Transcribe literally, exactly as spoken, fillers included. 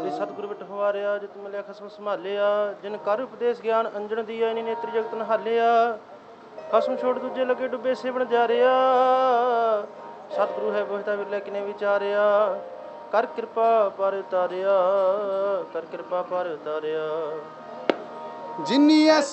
ਜੀ ਸਤਿਗੁਰੂ ਬਿਟ ਹਵਾਰਿਆ, ਜਿਤ ਮਿਲਿਆ ਖਸਮ ਸੰਭਾਲਿਆ। ਜਿਨ ਕਰ ਉਪਦੇਸ਼ ਗਿਆਨ ਅੰਜਣ ਦੀਆ, ਇਨੀ ਨੇਤਰ ਜਗਤ ਨਹਾਲਿਆ। ਖਸਮ ਛੋੜ ਦੂਜੇ ਲੱਗੇ ਡੁੱਬੇ ਸੇਵਣ ਜਾਰਿਆ। ਸਤਿਗੁਰੂ ਹੈ ਬੋਹਿਤਾ ਵਿਰਲੇ ਕਿਨੇ ਵਿਚਾਰਿਆ। ਕਰ ਕਿਰਪਾ ਪਰ ਉਤਾਰਿਆ, ਕਰ ਕਿਰਪਾ ਪਰ ਉਤਾਰਿਆ। ਜਿਨੀ